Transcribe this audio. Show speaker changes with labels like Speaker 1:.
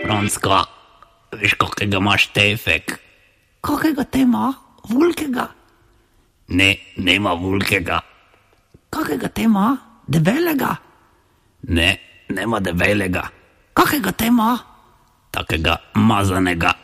Speaker 1: Franska, veš, kakega imaš tefek?
Speaker 2: Kakega te ima? Vulkega?
Speaker 1: Ne, nema vulkega.
Speaker 2: Kakega te ima? Debelega?
Speaker 1: Ne, nema debelega.
Speaker 2: Kakega te ima?
Speaker 1: Takega mazanega.